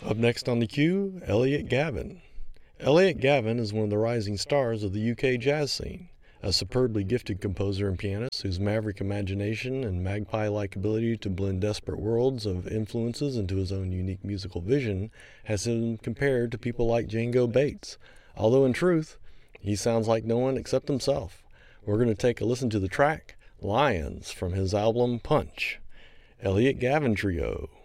Up next on the queue, Elliot Gavin. Elliot Gavin is one of the rising stars of the UK jazz scene, a superbly gifted composer and pianist whose maverick imagination and magpie-like ability to blend desperate worlds of influences into his own unique musical vision has him compared to people like Django Bates, although in truth, he sounds like no one except himself. We're going to take a listen to the track, Lions, from his album Punch. Elliot Gavin Trio.